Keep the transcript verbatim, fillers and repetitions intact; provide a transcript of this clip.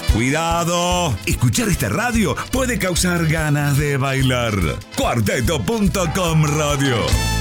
¡Cuidado! Escuchar esta radio puede causar ganas de bailar. Cuarteto punto com Radio.